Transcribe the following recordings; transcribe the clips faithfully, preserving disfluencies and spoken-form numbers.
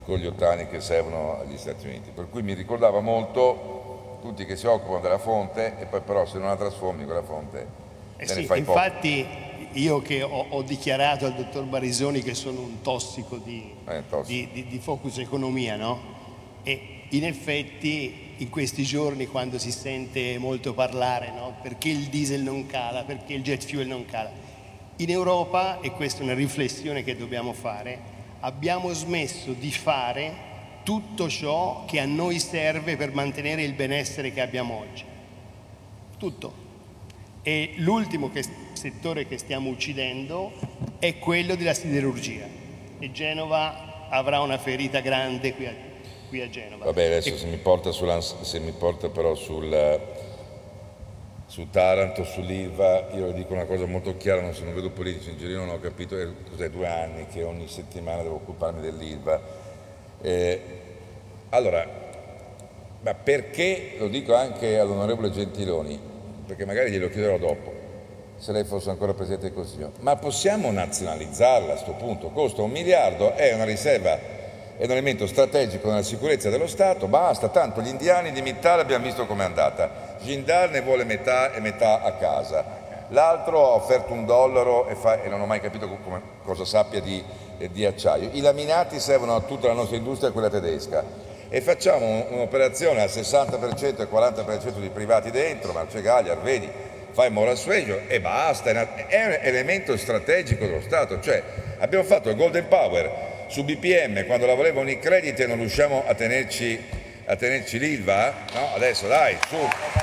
con gli ottani che servono agli Stati Uniti, per cui mi ricordava molto tutti che si occupano della fonte e poi però se non la trasformi quella fonte eh te sì, ne fai infatti poco. Io che ho, ho dichiarato al dottor Barisoni che sono un tossico di, eh, tossico. di, di, di Focus Economia, no? E in effetti in questi giorni quando si sente molto parlare, no? Perché il diesel non cala, perché il jet fuel non cala, in Europa, e questa è una riflessione che dobbiamo fare, abbiamo smesso di fare tutto ciò che a noi serve per mantenere il benessere che abbiamo oggi. Tutto. E l'ultimo che, settore che stiamo uccidendo è quello della siderurgia. E Genova avrà una ferita grande qui a, qui a Genova. Vabbè, adesso e... se mi porta, se mi porta però sul, su Taranto, sull'Ilva, io le dico una cosa molto chiara, non, se non vedo politici in giro, non ho capito, è, cos'è, due anni che ogni settimana devo occuparmi dell'Ilva. Eh, allora, ma perché, lo dico anche all'onorevole Gentiloni, perché magari glielo chiederò dopo, se lei fosse ancora Presidente del Consiglio, ma possiamo nazionalizzarla a questo punto? Costa un miliardo, è una riserva, è un elemento strategico nella sicurezza dello Stato, basta, tanto gli indiani di Mittal abbiamo visto com'è andata, Jindal ne vuole metà e metà a casa, l'altro ha offerto un dollaro e, fa, e non ho mai capito come, cosa sappia di, di acciaio, i laminati servono a tutta la nostra industria, quella tedesca, e facciamo un'operazione al sessanta per cento e quaranta per cento di privati dentro, Marcegaglia, Arvedi, fai moral suasion e basta, è un elemento strategico dello Stato, cioè abbiamo fatto il Golden Power su B P M quando la volevano i crediti e non riusciamo a tenerci, a tenerci l'Ilva, no? Adesso dai, su.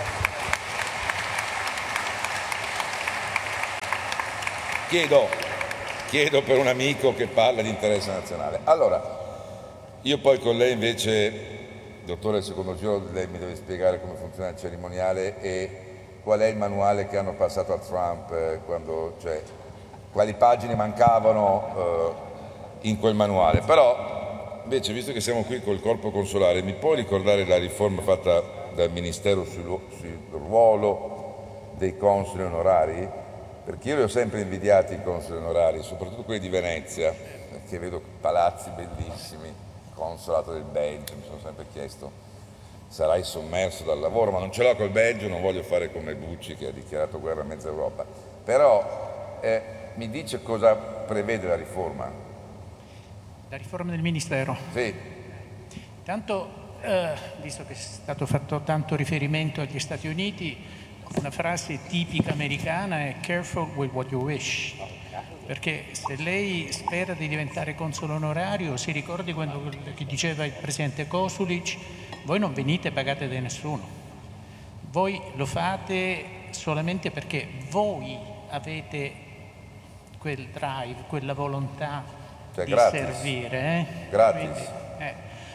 Chiedo, chiedo per un amico che parla di interesse nazionale. Allora, io poi con lei invece, dottore, al secondo giro lei mi deve spiegare come funziona il cerimoniale e qual è il manuale che hanno passato a Trump, eh, quando, cioè, quali pagine mancavano eh, in quel manuale. Però, invece, visto che siamo qui col corpo consolare, mi può ricordare la riforma fatta dal Ministero sul, sul ruolo dei consoli onorari? Perché io li ho sempre invidiati i consoli onorari, soprattutto quelli di Venezia, perché vedo palazzi bellissimi, consolato del Belgio, mi sono sempre chiesto, sarai sommerso dal lavoro, ma non ce l'ho col Belgio, non voglio fare come Bucci che ha dichiarato guerra a mezza Europa. Però eh, mi dice cosa prevede la riforma? La riforma del Ministero? Sì. Tanto, eh, visto che è stato fatto tanto riferimento agli Stati Uniti, una frase tipica americana è "careful with what you wish", perché se lei spera di diventare console onorario, si ricordi quello che diceva il presidente Kosulic: voi non venite pagate da nessuno, voi lo fate solamente perché voi avete quel drive, quella volontà cioè, di gratis. servire. Eh? Gratis. Quindi, eh.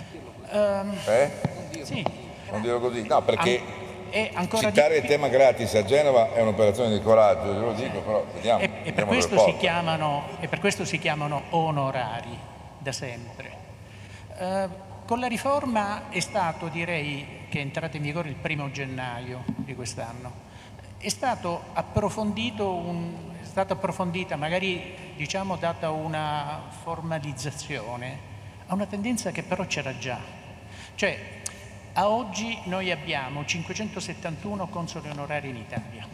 Um, eh? Sì. Non dirlo così, no, perché An- e ancora citare di... il tema gratis a Genova è un'operazione di coraggio, glielo dico, però vediamo. E, e, per questo si chiamano, e per questo si chiamano onorari da sempre. Uh, con la riforma è stato, direi, che è entrata in vigore il primo gennaio di quest'anno, è stato approfondito un, è stata approfondita, magari diciamo data una formalizzazione, a una tendenza che però c'era già. Cioè, a oggi noi abbiamo cinquecentosettantuno consoli onorari in Italia,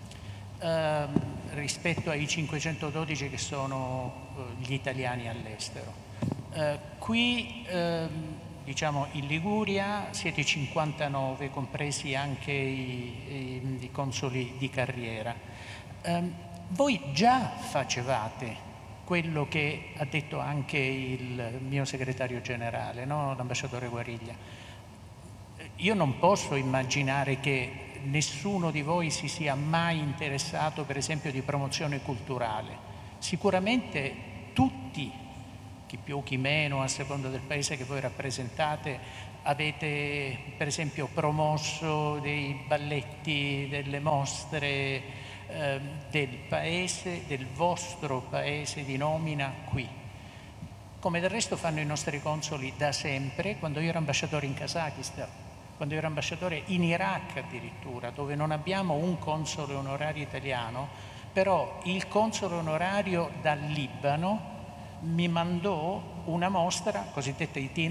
ehm, rispetto ai cinquecentododici che sono eh, gli italiani all'estero. Eh, qui, ehm, diciamo, in Liguria siete cinquantanove, compresi anche i, i, i consoli di carriera. Eh, voi già facevate quello che ha detto anche il mio segretario generale, no? L'ambasciatore Guariglia. Io non posso immaginare che nessuno di voi si sia mai interessato, per esempio, di promozione culturale. Sicuramente tutti, chi più o chi meno, a seconda del paese che voi rappresentate, avete, per esempio, promosso dei balletti, delle mostre eh, del paese, del vostro paese di nomina qui. Come del resto fanno i nostri consoli da sempre. Quando io ero ambasciatore in Kazakistan, quando ero ambasciatore in Iraq addirittura, dove non abbiamo un console onorario italiano, però il console onorario dal Libano mi mandò una mostra cosiddetta I T